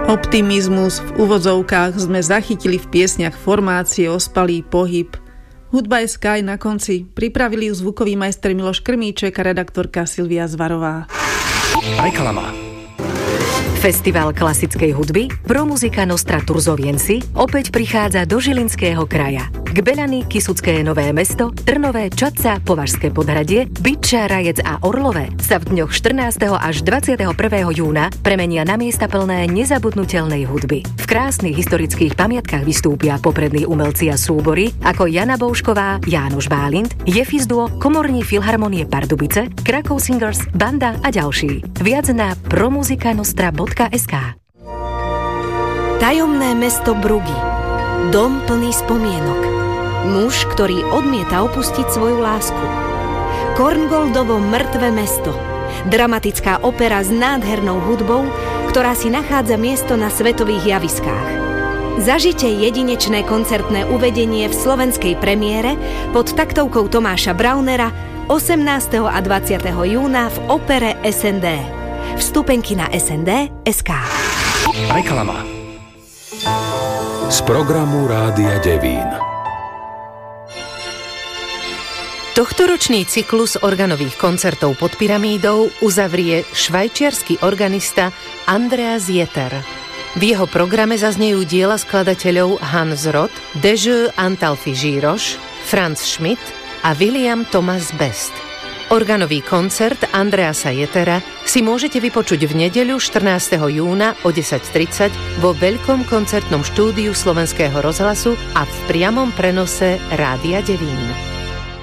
Optimizmus v úvodzovkách sme zachytili v piesniach formácie Ospalý pohyb. Hudba je Sky na konci. Pripravili ju zvukový majster Miloš Krmíček a redaktorka Silvia Zvarová. Reklama. Festival klasickej hudby Promuzika Nostra Turzoviensi opäť prichádza do Žilinského kraja. K Beľany, Kysucké Nové Mesto, Trnové, Čadca, Považské Podhradie, Bytča, Rajec a Orlové sa v dňoch 14. až 21. júna premenia na miesta plné nezabudnutelnej hudby. V krásnych historických pamiatkách vystúpia poprední umelci a súbory ako Jana Boušková, Jánoš Bálint, Jefis Duo, Komorní filharmonie Pardubice, Krakow Singers, Banda a ďalší. Viac na promuzikanostra.sk. Tajomné mesto Brugy. Dom plný spomienok. Muž, ktorý odmieta opustiť svoju lásku. Korngoldovo mŕtve mesto. Dramatická opera s nádhernou hudbou, ktorá si nachádza miesto na svetových javiskách. Zažite jedinečné koncertné uvedenie v slovenskej premiére pod taktovkou Tomáša Braunera 18. a 20. júna v opere SND. Vstupenky na SND.sk. Reklama. Z programu Rádia Devín. Tohtoročný cyklus organových koncertov pod pyramídou uzavrie švajčiarsky organista Andreas Jeter. V jeho programe zaznejú diela skladateľov Hans Roth, Dezső Antalfi Zsíros, Franz Schmidt a William Thomas Best. Organový koncert Andreasa Jetera si môžete vypočuť v nedeľu 14. júna o 10:30 vo veľkom koncertnom štúdiu Slovenského rozhlasu a v priamom prenose Rádia Devín.